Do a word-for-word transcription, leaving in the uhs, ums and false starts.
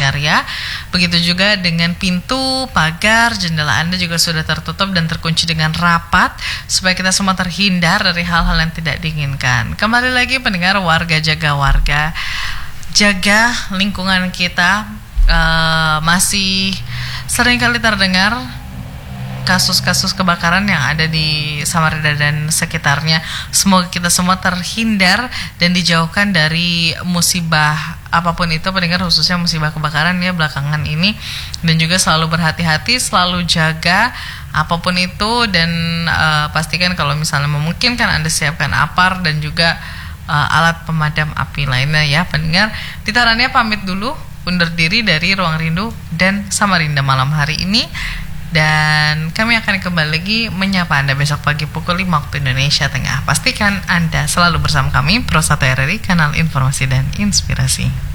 pendengar ya. Begitu juga dengan pintu, pagar, jendela Anda juga sudah tertutup dan terkunci dengan rapat supaya kita semua terhindar dari hal-hal yang tidak diinginkan. Kembali lagi pendengar, warga jaga warga, jaga lingkungan kita. uh, Masih sering kali terdengar kasus-kasus kebakaran yang ada di Samarinda dan sekitarnya. Semoga kita semua terhindar dan dijauhkan dari musibah apapun itu pendengar, khususnya musibah kebakaran ya belakangan ini. Dan juga selalu berhati-hati, selalu jaga apapun itu. Dan uh, pastikan kalau misalnya memungkinkan Anda siapkan apar dan juga uh, alat pemadam api lainnya ya pendengar. Tita Rania pamit dulu undur diri dari Ruang Rindu dan Samarinda malam hari ini. Dan kami akan kembali lagi menyapa Anda besok pagi pukul lima waktu Indonesia Tengah. Pastikan Anda selalu bersama kami Pro satu R R I, kanal informasi dan inspirasi.